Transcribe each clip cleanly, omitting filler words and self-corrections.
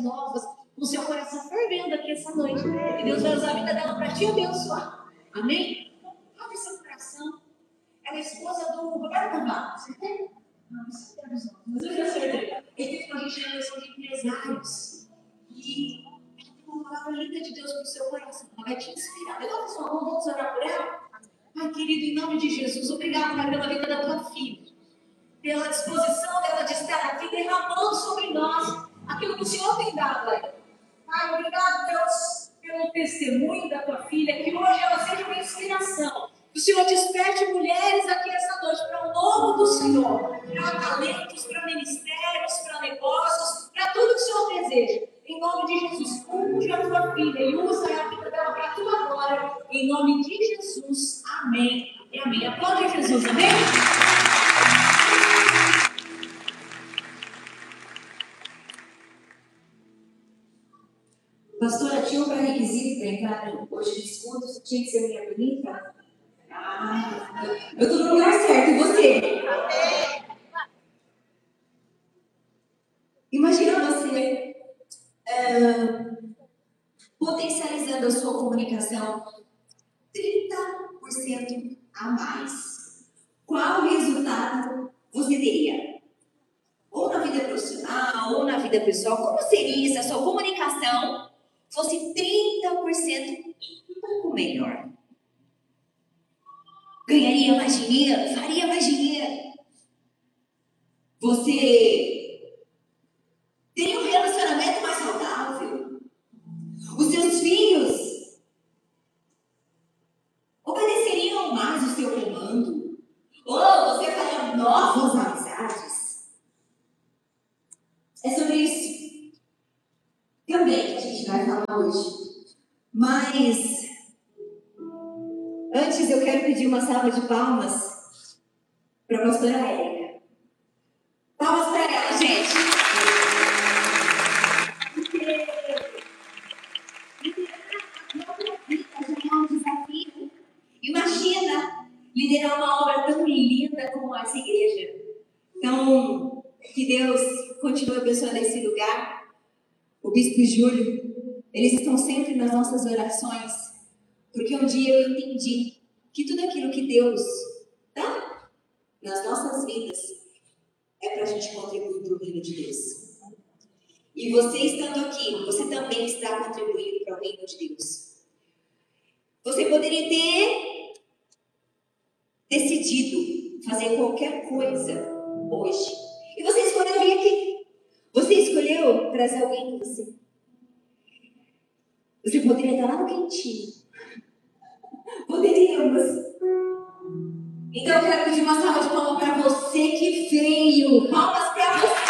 novas, com o seu coração fervendo aqui essa noite. E Deus vai usar a vida dela para te abençoar. Amém? Abre seu coração. Ela é esposa do Roberto Carvalho. Você tem? Não, isso é dos mas eu já acertei. Ele teve com a gente na versão de empresários. E ela tem uma palavra linda de Deus para o seu coração. Ela vai te inspirar. Levanta sua mão, vamos orar por ela? Ai, querido, em nome de Jesus, obrigado, Pai, pela vida da tua filha. Pela disposição dela de estar aqui derramando sobre nós aquilo que o Senhor tem dado a ela. Pai, obrigado, Deus, pelo testemunho da tua filha, que hoje ela seja uma inspiração. Que o Senhor desperte mulheres aqui essa noite para o nome do Senhor, para talentos, para ministérios, para negócios, para tudo que o Senhor deseja. Em nome de Jesus, unge a tua filha e usa a vida dela para a tua glória. Em nome de Jesus, amém e amém. Aplaude Jesus, amém? Pastora, tinha um pré-requisito para entrar hoje de escudos, tinha que ser mulher bonita? Eu estou no lugar certo, e você? Imagina você potencializando a sua comunicação 30% a mais. Qual resultado você teria? Ou na vida profissional, ou na vida pessoal, como seria se a sua comunicação fosse 30% um pouco melhor? Ganharia mais dinheiro? Faria mais dinheiro? Você teria um relacionamento mais saudável? Os seus filhos obedeceriam mais o seu comando? Ou você faria novas amizades? É sobre isso também que a gente vai falar hoje. Mas antes eu quero pedir uma salva de palmas para a pastora Érica. Palmas para ela, gente. Porque liderar a vida já é um desafio. Imagina liderar uma obra tão linda como essa igreja. Então, que Deus continue abençoando esse lugar. O Bispo Júlio, eles estão sempre nas nossas orações. Porque um dia eu entendi que tudo aquilo que Deus dá nas nossas vidas é para a gente contribuir para o reino de Deus. E você estando aqui, você também está contribuindo para o reino de Deus. Você poderia ter decidido fazer qualquer coisa hoje. E você escolheu vir aqui. Você escolheu trazer alguém com você. Você poderia estar lá no quentinho. Poderíamos. Então eu quero pedir uma salva de palmas para você que veio. Palmas para você.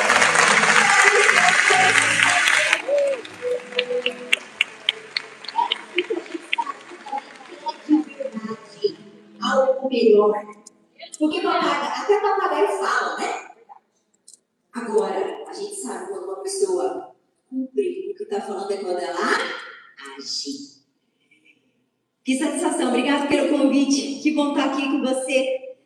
Algo melhor. Porque até papagaio fala, né? Agora, a gente sabe quando uma pessoa cumpre o que está falando é quando ela age. Que satisfação, obrigada pelo convite. Que bom estar aqui com você.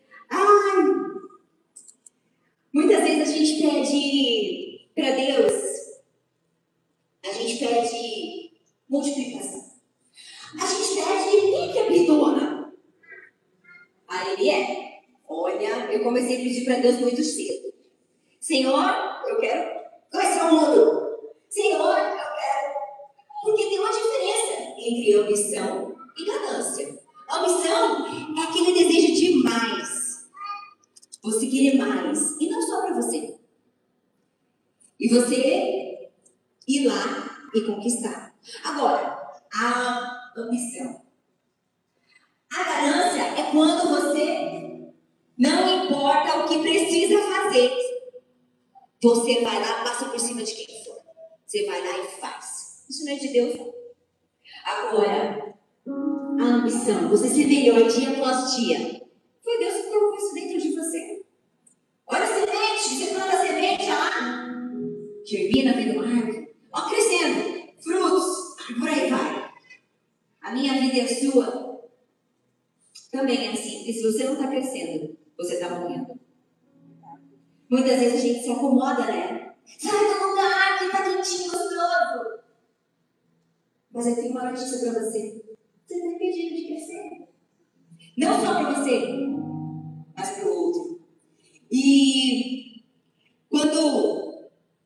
Muitas vezes a gente pede para Deus, a gente pede multiplicação. A gente pede quem que é pitona? Aí ele é. Olha, eu comecei a pedir para Deus muito cedo. Senhor, eu quero conhecer o mundo. Senhor, eu quero. Porque tem uma diferença entre ambição e ganância. Ambição é aquele desejo de mais. Você querer mais. E não só para você. E você ir lá e conquistar. Agora, a ambição. A ganância é quando você não importa o que precisa fazer. Você vai lá, passa por cima de quem for. Você vai lá e faz. Isso não é de Deus, não. Agora, a ambição, você ser melhor dia após dia. Foi Deus que colocou isso dentro de você. Olha a semente, você planta a semente, olha lá. Germina, vem do árvore. Ó, crescendo, frutos, e por aí vai. A minha vida e a sua também é assim. E se você não está crescendo, você está morrendo. Muitas vezes a gente se acomoda, né? Sai do lugar que tá quentinho, gostoso. Mas eu tenho uma notícia para você. Você está impedido de crescer. Não só para você, mas para o outro. E quando...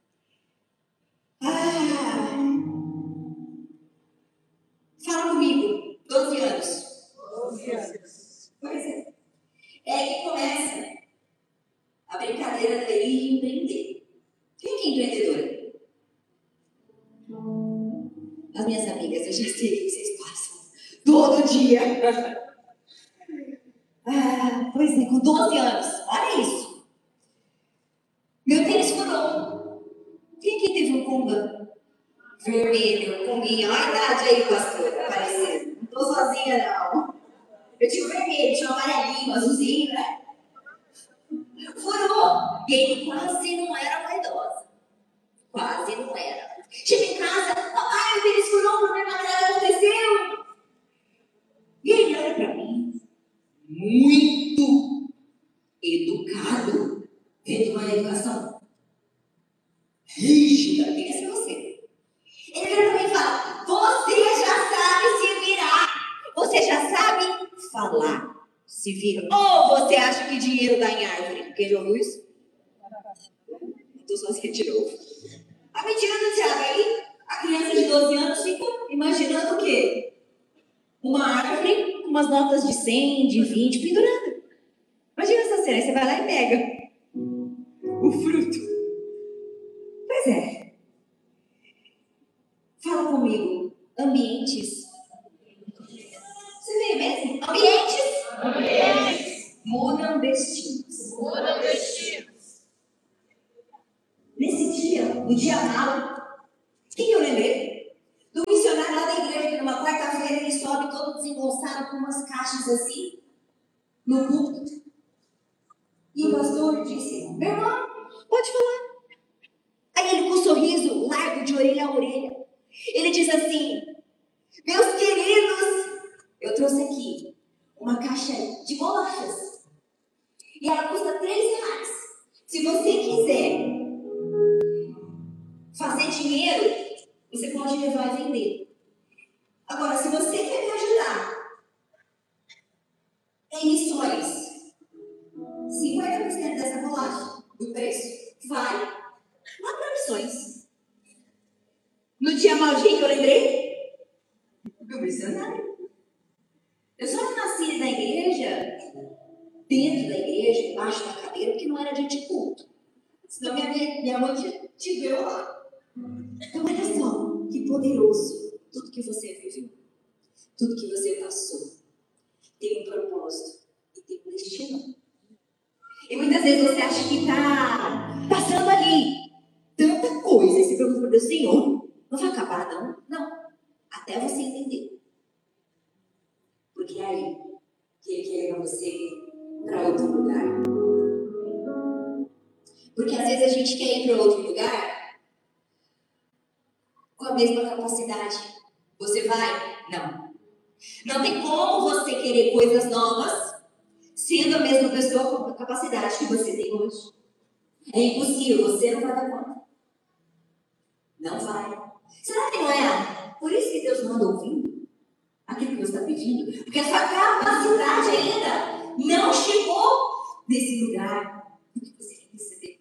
fala comigo. 12 anos. 12 anos. Pois é. É que começa a brincadeira dele empreender. Quem que é empreendedora? As minhas amigas, eu já sei o que vocês passam todo dia. Pois é, com 12 anos. Olha isso. Meu tênis furou. Quem que teve um Pumba vermelho comigo? Olha a idade aí, pastora, aparecendo. Não tô sozinha, não. Eu tinha o vermelho, tinha o amarelinho, o azulzinho, né? Furou. E ele quase não era vaidosa. Quase não era. Chega em casa, papai, o tênis furou, o problema nada aconteceu. E ele olha pra mim, muito educado, tendo uma educação rígida. Quem é ser você? Ele olha pra mim e fala, você já sabe se virar. Você já sabe falar. Se vira. Ou você acha que dinheiro dá em árvore? Quem já ouviu isso? Estou sozinha de novo. A mentira do Tiago aí, a criança de 12 anos fica imaginando o quê? Uma árvore com umas notas de 100, de 20 pendurada. Imagina essa cena, aí você vai lá e pega o fruto. Pois é. Fala comigo. Ambientes. Você vê mesmo? Ambientes mudam destinos. Mudam destinos. Nesse dia, no dia malo, quem eu lembrei? Do missionário lá da igreja, que numa quarta-feira ele sobe todo desengonçado com umas caixas assim, no púlpito. E o pastor disse, meu irmão, pode falar. Aí ele com um sorriso largo de orelha a orelha, ele diz assim, meus queridos, eu trouxe aqui uma caixa de bolachas. E ela custa R$3. Se você quiser fazer dinheiro, você pode levar e vender. Agora, se você quer me ajudar em missões, 50% dessa bolacha, do preço, vai lá para missões. No dia maldinho que eu lembrei do missionário. Eu só não nasci na igreja, dentro da igreja, embaixo da cadeira, porque não era dia de culto. Senão minha mãe te viu lá. Então, olha só, que poderoso. Tudo que você viveu, tudo que você passou, tem um propósito e tem um destino. E muitas vezes você acha que está passando ali tanta coisa. E você pergunta para Deus, Senhor, não vai acabar não? Não. Até você entender. Porque é aí que Ele quer levar você para outro lugar. Porque às vezes a gente quer ir para outro lugar com a mesma capacidade. Você vai? Não. Não tem como você querer coisas novas sendo a mesma pessoa com a capacidade que você tem hoje. É impossível, você não vai dar conta. Não vai. Será que não é por isso que Deus manda ouvir aquilo que você está pedindo? Porque a sua capacidade ainda não chegou nesse lugar que você quer receber.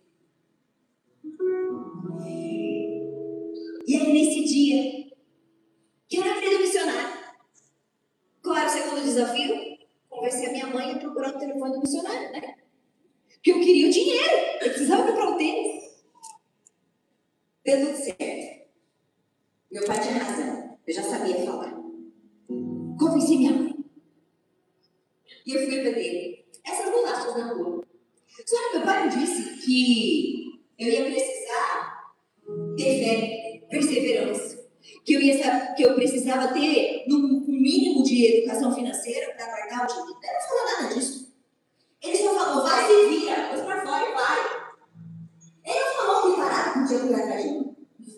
E aí, nesse dia, que eu lembrei do missionário. Qual era o segundo desafio? Convencer a minha mãe a procurar o telefone do missionário, né? Porque eu queria o dinheiro. Eu precisava comprar um tênis. Deu tudo certo. Meu pai tinha razão. Eu já sabia falar. Convenci minha mãe. E eu fui vender essas bolachas na rua. Só que meu pai me disse que eu ia precisar ter fé, perseverança. Que eu precisava ter um mínimo de educação financeira para guardar o dinheiro. Ele não falou nada disso. Ele só falou, vai se vira, põe pra fora e vai. Ele não falou que parado não tinha que guardar dinheiro.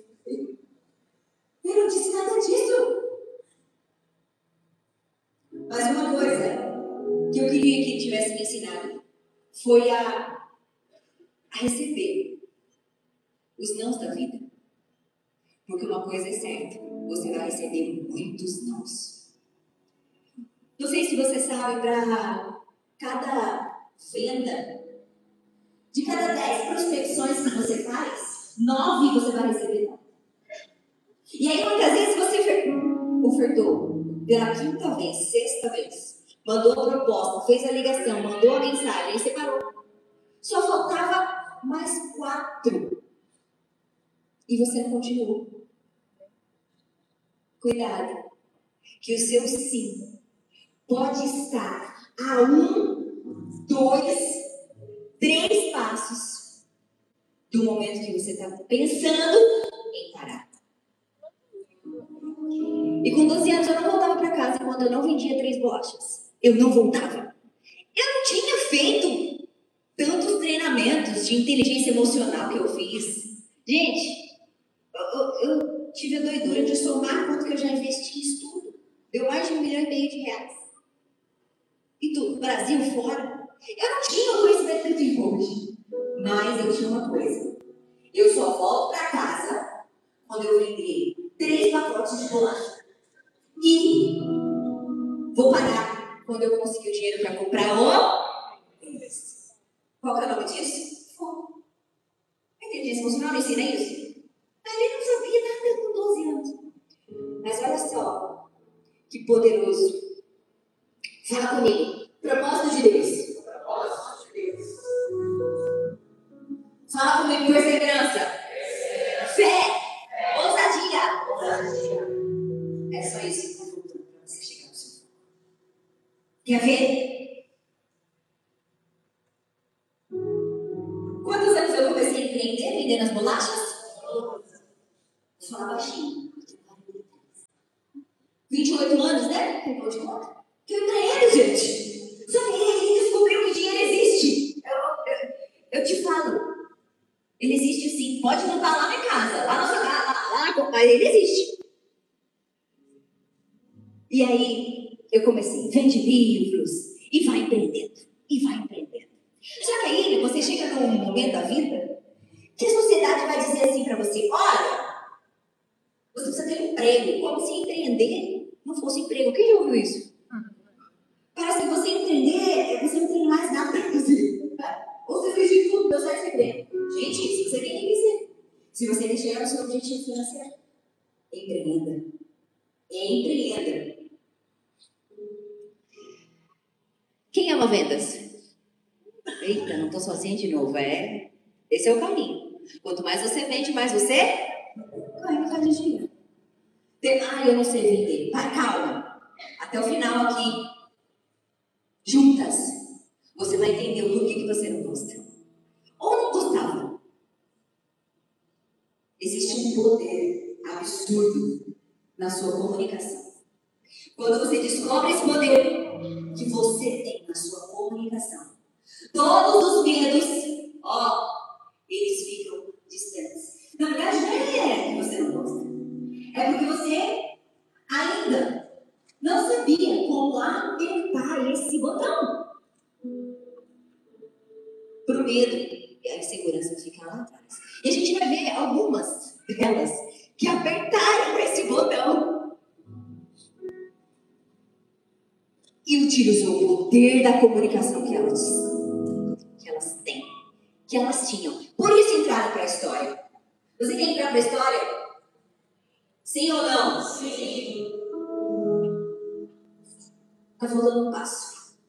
Ele não disse nada disso. Mas uma coisa que eu queria que ele tivesse me ensinado foi a receber. os nãos da vida. Porque uma coisa é certa, você vai receber muitos nãos. Não sei se você sabe, para cada venda, de cada 10 prospecções que você faz, 9 você vai receber não. E aí muitas vezes você ofertou pela quinta vez, sexta vez, mandou a proposta, fez a ligação, mandou a mensagem, aí separou. Só faltava mais 4. E você não continuou. Cuidado, que o seu sim pode estar a 1, 2, 3 passos do momento que você está pensando em parar. E com 12 anos eu não voltava para casa quando eu não vendia 3 bolachas. Eu não voltava. Eu não tinha feito tantos treinamentos de inteligência emocional que eu fiz. Gente, eu tive a doidura de somar quanto que eu já investi em estudo. Deu mais de R$1,5 milhão. E do Brasil fora. Eu não tinha o conhecimento que eu tenho hoje. Mas eu tinha uma coisa. Eu só volto para casa quando eu vender 3 pacotes de bolacha. E vou parar quando eu conseguir o dinheiro para comprar o... Qual que é o nome disso? Foco. A inteligência emocional não ensina isso? Mas ele não sabia nada com 12 anos. Mas olha só, que poderoso. Fala comigo. Propósito de Deus. Propósito de Deus. Fala comigo. Perseverança. Fé. Ousadia. É só isso que está faltando para você chegar no seu foco. Quer ver? Quantos anos eu comecei a empreender, vendendo as bolachas? Vou falar baixinho. 28 anos, né? Tem de conta. Que eu empreendo, gente. Só que ele descobriu que dinheiro existe. Eu te falo. Ele existe sim. Pode não estar lá em casa, lá na sua casa, mas ele existe. E aí, eu comecei, vende livros, e vai empreendendo, e vai empreendendo. Só que aí, você chega num momento da vida, que a sociedade vai dizer assim pra você, olha, você precisa ter um emprego, como se empreender não fosse emprego. Quem já ouviu isso? Parece que você empreender, você não tem mais nada pra fazer. Ou você fez de tudo, deu certo emprego. Gente, isso você tem que dizer. Se você quer chegar no seu objetivo financeiro, empreenda. Empreenda. Quem ama vendas? Eita, não estou sozinha de novo. Esse é o caminho. Quanto mais você vende, mais você ganha cada dia. Eu não sei vender. Vai, calma. Até o final aqui, juntas, você vai entender o porquê que você não gosta. Ou não gostava. Existe um poder absurdo na sua comunicação. Quando você descobre esse poder que você tem na sua comunicação, todos os medos, eles ficam distantes. Na verdade, não é que você não gosta. É porque você ainda não sabia como apertar esse botão. Pro medo e a insegurança ficar lá atrás. E a gente vai ver algumas delas que apertaram esse botão e utilizou o poder da comunicação que elas têm, que elas tinham. Por isso entraram para a história. Você quer entrar para a história? Sim ou não? Sim. Está faltando um passo.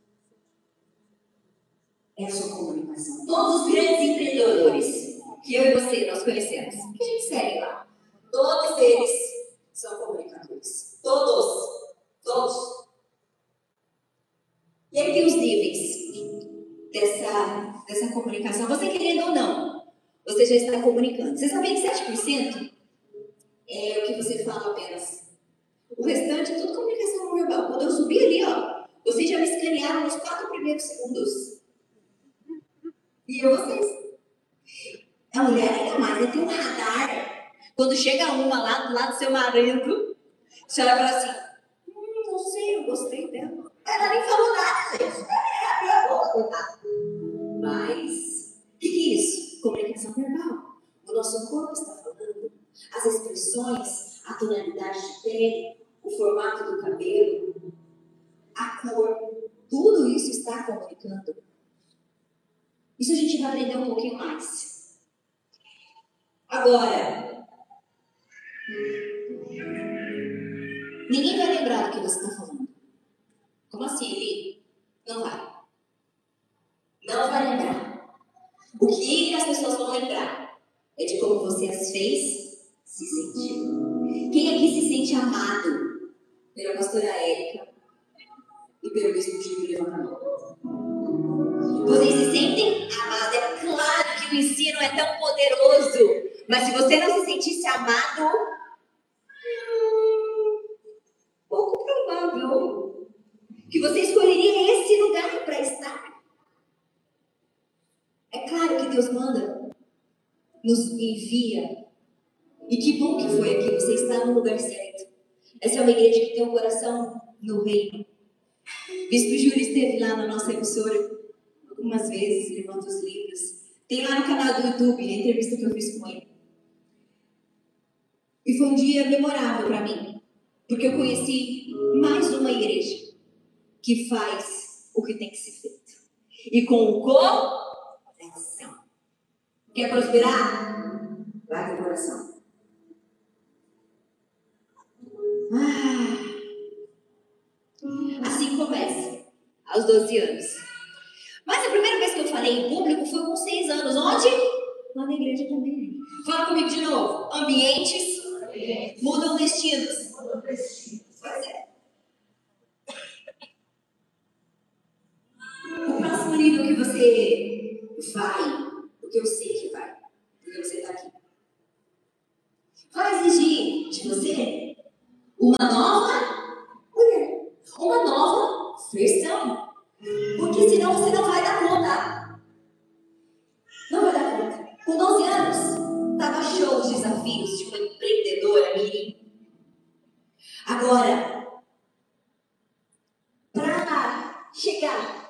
É a sua comunicação. Todos os grandes empreendedores que eu e você nós conhecemos, que a gente segue lá, todos eles são comunicadores. Todos. E aí tem os níveis dessa comunicação. Você querendo ou não, você já está comunicando. Você sabia que 7% é o que você fala apenas. O restante é tudo comunicação não verbal. Quando eu subi ali, vocês já me escanearam nos 4 primeiros segundos. E vocês? A mulher ainda mais, ela tem um radar. Quando chega uma lá do lado do seu marido, você olha e fala assim, não sei, eu gostei dela. Ela nem falou nada, gente. Abriu a boca, coitada. Mas, o que é isso? Comunicação verbal. O nosso nosso corpo está falando, as expressões, a tonalidade de pele, o formato do cabelo, a cor, tudo isso está comunicando. Isso a gente vai aprender um pouquinho mais. Agora, ninguém vai lembrar do que você está falando. Como assim, Eli? Não vai. Não vai lembrar. O que as pessoas vão lembrar é de como você as fez se sentir. Quem aqui se sente amado pela pastora Érica e pelo bispo Júlio? Levanta a mão. Vocês se sentem amados? É claro que o ensino é tão poderoso, mas se você não se sentisse amado, pouco provável que você escolheria esse lugar para estar. É claro que Deus manda, nos envia. E que bom que foi aqui, você está no lugar certo. Essa é uma igreja que tem um coração no reino. Bispo Júlio esteve lá na nossa emissora algumas vezes, levando os livros. Tem lá no canal do YouTube a entrevista que eu fiz com ele. E foi um dia memorável para mim, porque eu conheci mais uma igreja que faz o que tem que ser feito. E com o coração. Quer prosperar? Vai com o coração. Assim começa, aos 12 anos. Mas a primeira vez que eu falei em público foi com 6 anos. Onde? Lá na igreja também. Fala comigo de novo. Ambientes mudam destinos. Pois é. O próximo nível que você vai, porque eu sei que vai, porque você está aqui, vai exigir de você uma nova mulher, uma nova versão. Porque senão você não vai dar conta. Não vai dar conta. Com 12 anos, estava show os desafios de uma empreendedora Miriam. Agora, para chegar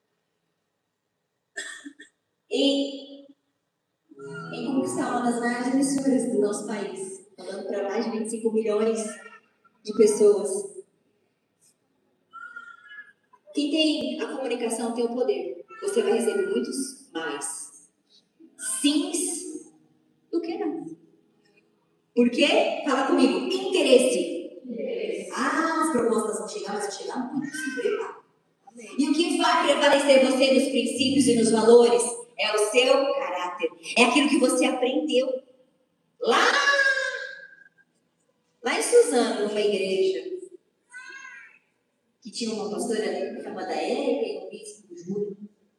em conquistar uma das maiores emissoras do nosso país, falando para mais de 25 milhões de pessoas. Quem tem a comunicação tem o poder. Você vai receber muitos mais sims do que não. Por quê? Fala comigo. Interesse. As propostas vão chegar, mas vão chegar muito. Se prepara. E o que vai prevalecer você nos princípios e nos valores é o seu caráter. É aquilo que você aprendeu lá em Suzano, numa igreja que tinha uma pastora chamada Érica e um bispo Júlio.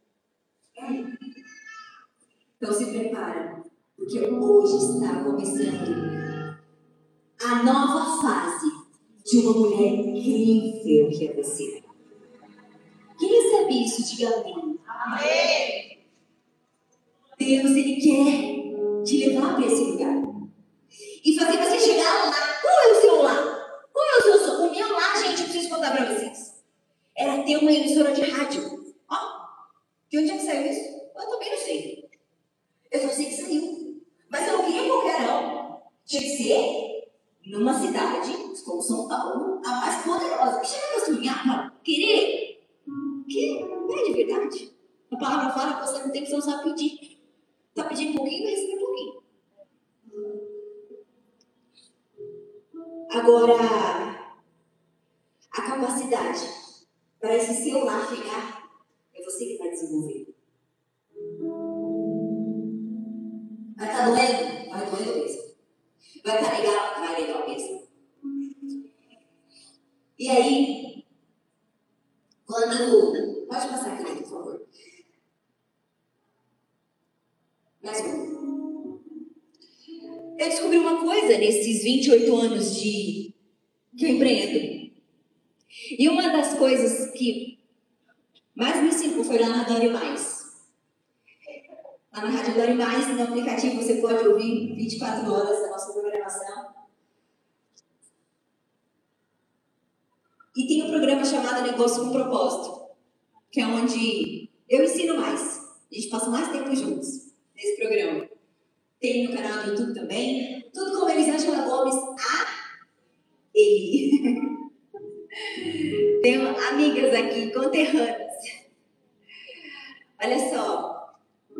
Então se prepara, porque hoje está começando a nova fase de uma mulher incrível que é você. Quem recebe isso, diga amém. Amém. Deus, Ele quer te levar para esse lugar e fazer você chegar lá. Qual é o seu lá? Qual é o seu sonho? O meu lá, gente, eu preciso contar para vocês. Era ter uma emissora de rádio. Ó, de onde é que saiu isso? Eu também não sei. Eu só sei que saiu. Mas eu não queria qualquer não. Tinha que ser numa cidade como São Paulo, a mais poderosa. Que chega a sonhar para querer. Que não é de verdade. A palavra fala que você não tem que você não sabe pedir. Está pedindo um pouquinho, vai receber um pouquinho. Agora, a capacidade para esse seu lar chegar, é você que vai desenvolver. Vai estar doendo? Vai doendo mesmo. Vai estar legal? Vai legal mesmo. E aí, quando... Pode passar aqui, por favor. Mais um. Eu descobri uma coisa nesses 28 anos que eu empreendo. E uma das coisas que mais me ensinou foi lá na Dore Mais. Lá na Rádio Dore Mais, no aplicativo, você pode ouvir 24 horas a nossa programação. E tem um programa chamado Negócio com Propósito, que é onde eu ensino mais. A gente passa mais tempo juntos nesse programa. Tem no canal do YouTube também. Tudo como Elisângela Gomes, ele. Tenho amigas aqui, conterrâneas. Olha só.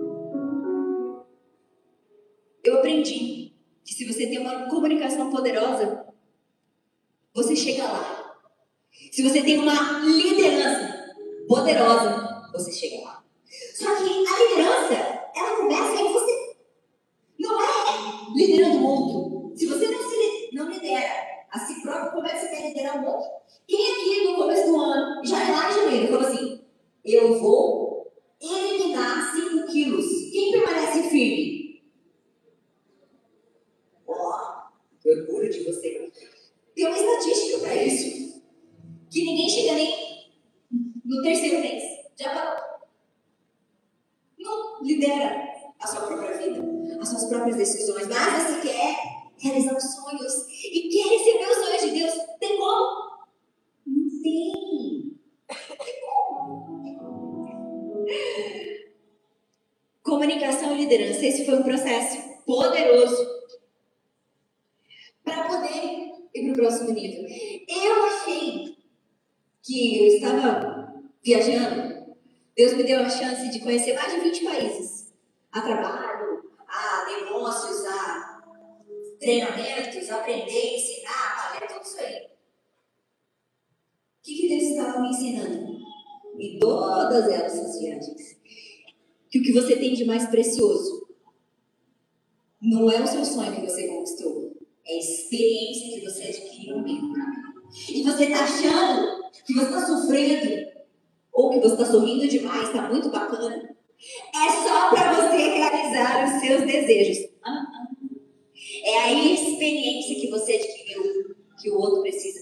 Eu aprendi que se você tem uma comunicação poderosa, você chega lá. Se você tem uma liderança poderosa, você chega lá. Só que a liderança, ela começa em você. Não é liderando o mundo. Se você não lidera a si próprio, como é que você quer liderar o mundo? Quem aqui no começo do ano, já lá em janeiro, falou assim: eu vou eliminar 5 quilos. Quem permanece firme? Que orgulho de você. Tem uma estatística para isso. Que ninguém chega nem no terceiro mês. Já parou. Não lidera a sua própria vida, as suas próprias decisões. Mas você quer realizar os sonhos e quer receber os sonhos de Deus. Tem como? Não tem. Comunicação e liderança. Esse foi um processo poderoso para poder ir para o próximo nível. Eu achei que eu estava viajando. Deus me deu a chance de conhecer mais de 20 países. A trabalho, a negócios, a treinamentos, aprender, ensinar, fazer tudo isso aí. O que Deus estava me ensinando? Em todas essas viagens. Que o que você tem de mais precioso não é o seu sonho que você conquistou. É a experiência que você adquiriu no meio do caminho. E você está achando que você está sofrendo ou que você está sorrindo demais, está muito bacana. É só para você realizar os seus desejos. É a experiência que você adquiriu